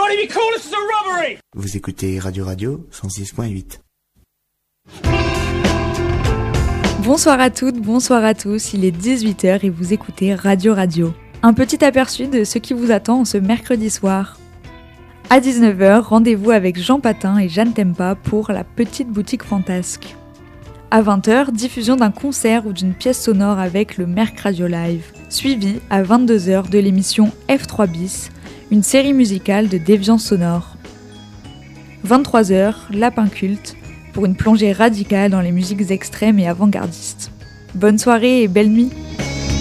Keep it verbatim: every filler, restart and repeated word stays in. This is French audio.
Everybody be cool, this is a robbery! Vous écoutez Radio Radio cent six point huit. Bonsoir à toutes, bonsoir à tous, il est dix-huit heures et vous écoutez Radio Radio. Un petit aperçu de ce qui vous attend ce mercredi soir. À dix-neuf heures, rendez-vous avec Jean Patin et Jeanne Tempa pour la petite boutique fantasque. À vingt heures, diffusion d'un concert ou d'une pièce sonore avec le Merc Radio Live, suivi à vingt-deux heures de l'émission F trois bis, une série musicale de déviance sonore. vingt-trois heures, Lapin Culte, pour une plongée radicale dans les musiques extrêmes et avant-gardistes. Bonne soirée et belle nuit!